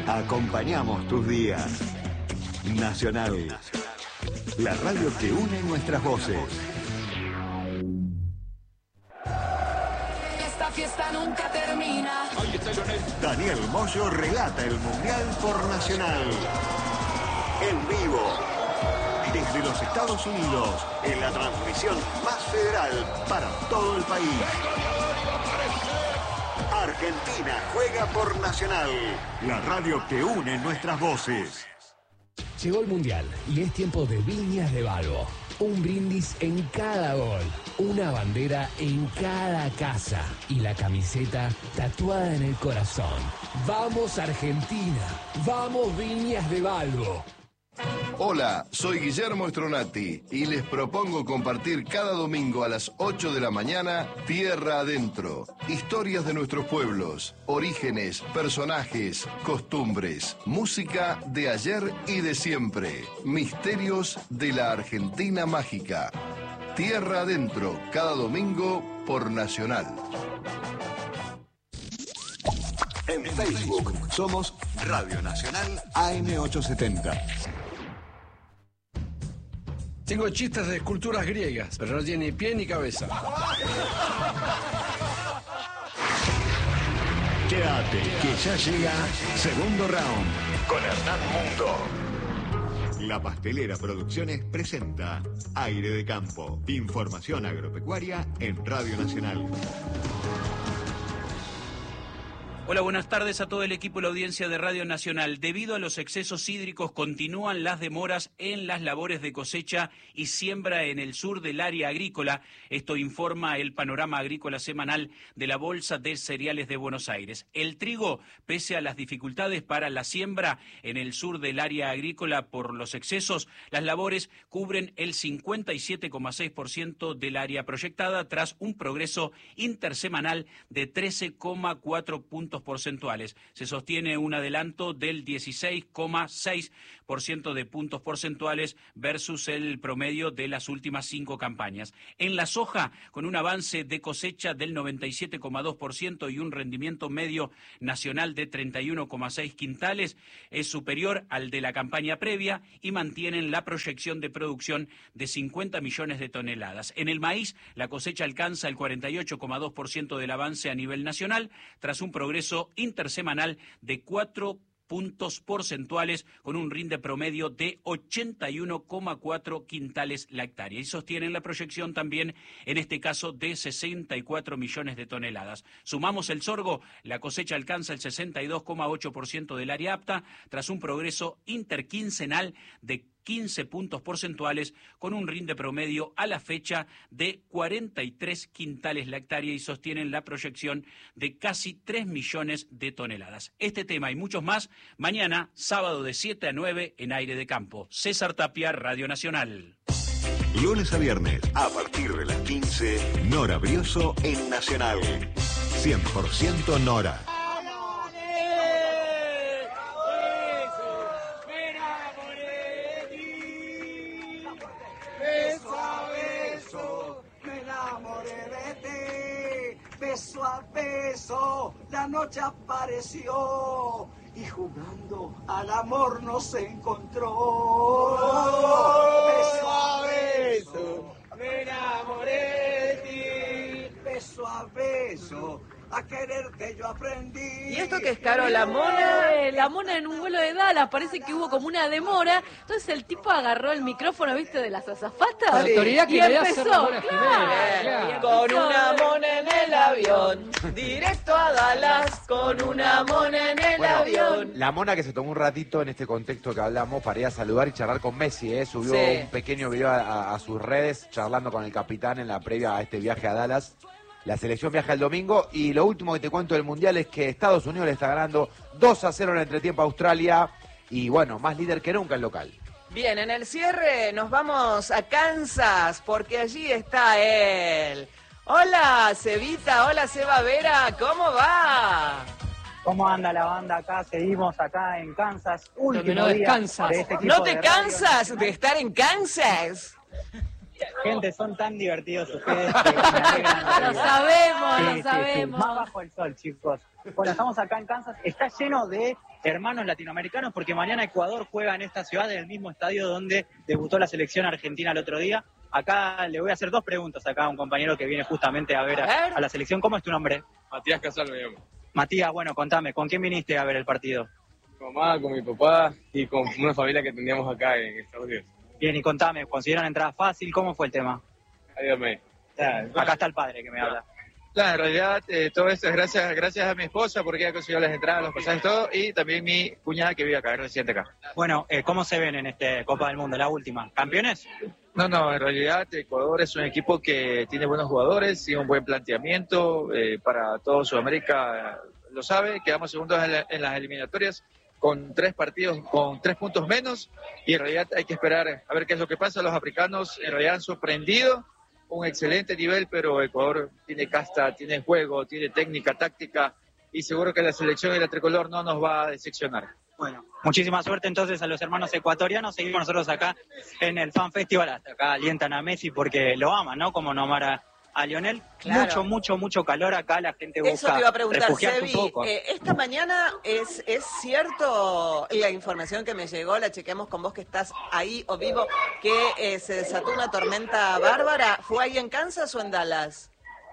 Acompañamos tus días. Nacional, la radio que une nuestras voces. Esta fiesta nunca termina. Daniel Moyo relata el Mundial por Nacional. En vivo. Desde los Estados Unidos, en la transmisión más federal para todo el país. Argentina juega por Nacional, la radio que une nuestras voces. Llegó el Mundial y es tiempo de Viñas de Balbo. Un brindis en cada gol, una bandera en cada casa y la camiseta tatuada en el corazón. ¡Vamos Argentina! ¡Vamos Viñas de Balbo! Hola, soy Guillermo Stronati y les propongo compartir cada domingo a las 8 de la mañana Tierra Adentro. Historias de nuestros pueblos, orígenes, personajes, costumbres, música de ayer y de siempre. Misterios de la Argentina mágica. Tierra Adentro, cada domingo por Nacional. En Facebook somos Radio Nacional AM870. Tengo chistes de esculturas griegas, pero no tiene ni pie ni cabeza. Quédate, que ya llega Segundo Round con Hernán Mundo. La Pastelera Producciones presenta Aire de Campo. Información agropecuaria en Radio Nacional. Hola, buenas tardes a todo el equipo y la audiencia de Radio Nacional. Debido a los excesos hídricos, continúan las demoras en las labores de cosecha y siembra en el sur del área agrícola. Esto informa el panorama agrícola semanal de la Bolsa de Cereales de Buenos Aires. El trigo, pese a las dificultades para la siembra en el sur del área agrícola por los excesos, las labores cubren el 57,6% del área proyectada tras un progreso intersemanal de 13,4 puntos porcentuales. Se sostiene un adelanto del 16,6% de puntos porcentuales versus el promedio de las últimas 5 campañas. En la soja, con un avance de cosecha del 97,2% y un rendimiento medio nacional de 31,6 quintales, es superior al de la campaña previa y mantienen la proyección de producción de 50 millones de toneladas. En el maíz, la cosecha alcanza el 48,2% del avance a nivel nacional, tras un progreso intersemanal de 4 puntos porcentuales con un rinde promedio de 81,4 quintales la hectárea y sostienen la proyección también, en este caso, de 64 millones de toneladas. Sumamos el sorgo, la cosecha alcanza el 62,8% del área apta tras un progreso interquincenal de 15 puntos porcentuales con un rinde promedio a la fecha de 43 quintales la hectárea y sostienen la proyección de casi 3 millones de toneladas. Este tema y muchos más, mañana, sábado de 7 a 9 en Aire de Campo. César Tapia, Radio Nacional. Lunes a viernes, a partir de las 15, Nora Brioso en Nacional. 100% Nora. Beso a beso, la noche apareció y jugando al amor nos encontró. Beso a beso, me enamoré de ti. Beso a beso, a quererte yo aprendí. ¿Y esto qué es, Caro? La mona en un vuelo de Dallas, parece que hubo como una demora, entonces el tipo agarró el micrófono, ¿viste? De las azafatas. La autoridad que y le da empezó, claro. Con una mona en el avión, directo a Dallas, con una mona en el avión. La mona que se tomó un ratito en este contexto que hablamos para ir a saludar y charlar con Messi, subió un pequeño video a sus redes charlando con el capitán en la previa a este viaje a Dallas. La selección viaja el domingo y lo último que te cuento del Mundial es que Estados Unidos le está ganando 2-0 en el entretiempo a Australia y bueno, más líder que nunca el local. Bien, en el cierre nos vamos a Kansas porque allí está él. Hola, Cevita, hola, Seba Vera, ¿cómo va? ¿Cómo anda la banda acá? Seguimos acá en Kansas. Último día de este equipo ¿No te cansas de estar en Kansas? Gente, son tan divertidos ustedes que me alegran la Lo vida. sabemos, Sí, lo sí, sabemos. sí. Más bajo el sol, chicos. Bueno, estamos acá en Kansas. Está lleno de hermanos latinoamericanos porque mañana Ecuador juega en esta ciudad, en el mismo estadio donde debutó la selección argentina el otro día. Acá le voy a hacer 2 preguntas acá a un compañero que viene justamente a ver a la selección. ¿Cómo es tu nombre? Matías Casal me llamo. Matías, bueno, contame, ¿con quién viniste a ver el partido? Con mamá, con mi papá y con una familia que teníamos acá en Estados Unidos. Bien, y contame, ¿consiguieron entrada fácil? ¿Cómo fue el tema? Ayúdame. Acá está el padre que me habla. Claro, en realidad todo esto es gracias a mi esposa porque ella consiguió las entradas, los pasajes, todo, y también mi cuñada que vive acá, es residente acá. Bueno, ¿cómo se ven en este Copa del Mundo, la última? ¿Campeones? No, en realidad Ecuador es un equipo que tiene buenos jugadores, tiene un buen planteamiento para todo Sudamérica, lo sabe, quedamos segundos en las eliminatorias con 3 partidos, con 3 puntos menos, y en realidad hay que esperar a ver qué es lo que pasa. Los africanos en realidad han sorprendido, un excelente nivel, pero Ecuador tiene casta, tiene juego, tiene técnica, táctica, y seguro que la selección y la tricolor no nos va a decepcionar. Bueno, muchísima suerte entonces a los hermanos ecuatorianos. Seguimos nosotros acá en el Fan Festival. Hasta acá alientan a Messi porque lo aman, ¿no? Como no amar a Lionel. Claro. Mucho calor acá. La gente busca Eso te iba a preguntar, refugiarse Sebi. un poco. Esta mañana es cierto la información que me llegó, la chequeamos con vos que estás ahí o vivo, que se desató una tormenta bárbara. ¿Fue ahí en Kansas o en Dallas?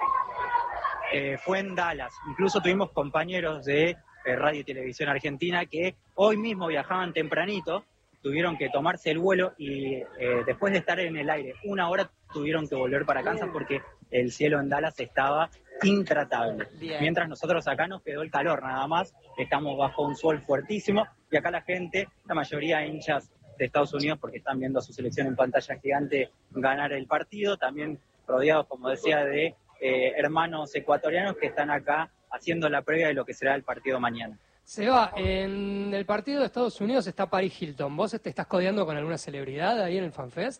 Fue en Dallas. Incluso tuvimos compañeros de Radio y Televisión Argentina que hoy mismo viajaban tempranito, tuvieron que tomarse el vuelo y después de estar en el aire 1 hora tuvieron que volver para Kansas porque el cielo en Dallas estaba intratable. Bien. Mientras nosotros acá nos quedó el calor nada más, estamos bajo un sol fuertísimo y acá la gente, la mayoría hinchas de Estados Unidos porque están viendo a su selección en pantalla gigante ganar el partido, también rodeados, como decía, de hermanos ecuatorianos que están acá haciendo la previa de lo que será el partido mañana. Seba, en el partido de Estados Unidos está Paris Hilton. ¿Vos te estás codeando con alguna celebridad ahí en el FanFest?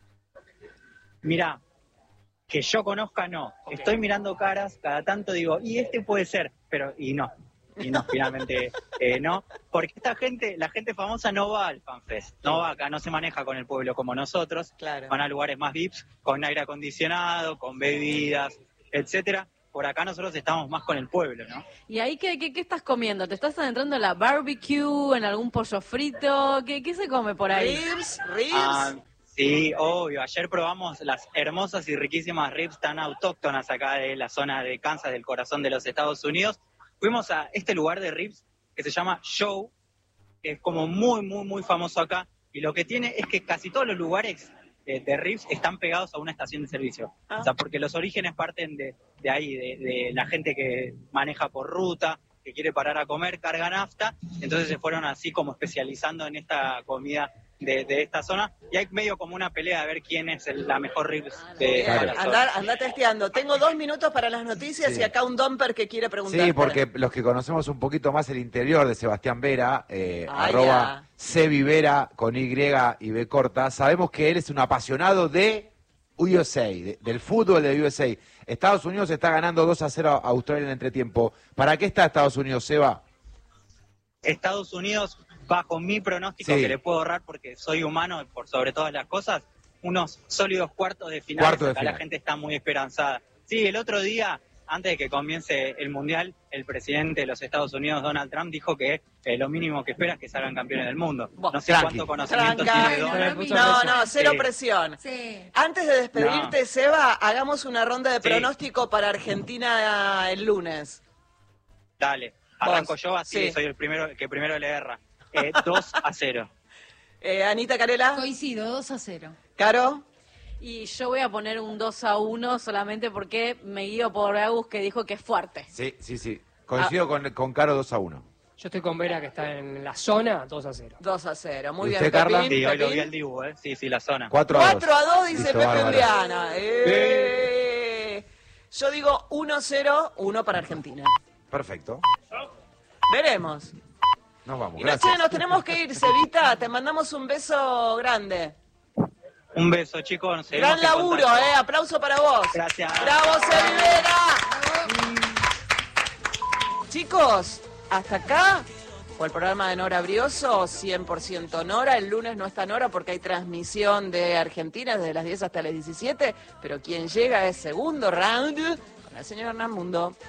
Mirá, que yo conozca no. Okay. Estoy mirando caras, cada tanto digo, y este puede ser, pero y no, finalmente no. Porque la gente famosa no va al FanFest, no va acá, no se maneja con el pueblo como nosotros. Claro. Van a lugares más VIPs, con aire acondicionado, con bebidas, etcétera. Por acá nosotros estamos más con el pueblo, ¿no? ¿Y ahí qué estás comiendo? ¿Te estás adentrando en la barbecue, en algún pollo frito? ¿Qué se come por ahí? ¿Ribs? Sí, obvio. Ayer probamos las hermosas y riquísimas ribs tan autóctonas acá de la zona de Kansas, del corazón de los Estados Unidos. Fuimos a este lugar de ribs que se llama Show, que es como muy famoso acá. Y lo que tiene es que casi todos los lugares de ribs están pegados a una estación de servicio. O sea, porque los orígenes parten de ahí, de la gente que maneja por ruta, que quiere parar a comer, carga nafta, entonces se fueron así como especializando en esta comida de esta zona, y hay medio como una pelea a ver quién es la mejor ribs de la zona. Anda testeando. Tengo 2 minutos para las noticias y acá un dumper que quiere preguntar. Sí, porque los que conocemos un poquito más el interior de Sebastián Vera, arroba Sevivera con Y y B corta, sabemos que él es un apasionado de USA, del fútbol de USA. Estados Unidos está ganando 2-0 a Australia en entretiempo. ¿Para qué está Estados Unidos, Seba? Estados Unidos, bajo mi pronóstico, que le puedo ahorrar porque soy humano por sobre todas las cosas, unos sólidos cuartos de final. La gente está muy esperanzada. Sí, el otro día, antes de que comience el Mundial, el presidente de los Estados Unidos, Donald Trump, dijo que lo mínimo que espera es que salgan campeones del mundo. No sé cuánto conocimiento tiene Donald. No, cero presión. Sí. Antes de despedirte, Seba, hagamos una ronda de pronóstico para Argentina el lunes. Dale, arranco yo, así soy el que primero le erra. 2-0. Anita Carela. Coincido, 2-0. Caro. Y yo voy a poner un 2-1 solamente porque me guío por Agus, que dijo que es fuerte. Sí. Coincido con Caro 2-1. Yo estoy con Vera, que está en la zona, 2-0. 2-0, muy bien. ¿Usted, Carla? Sí, hoy lo vi al Dibu, Sí, la zona. 4-2, dice Pepe Uliana. Yo digo 1-0, 1 para Argentina. Perfecto. Veremos. Nos vamos, gracias. Nos tenemos que ir, Cevita. Te mandamos un beso grande. Un beso, chicos. Gran laburo, aplauso para vos. Gracias. ¡Bravo, Sevivera! Chicos, hasta acá O el programa de Nora Brioso, 100% Nora. El lunes no está Nora porque hay transmisión de Argentina desde las 10 hasta las 17. Pero quien llega es segundo round con el señor Hernán Mundo.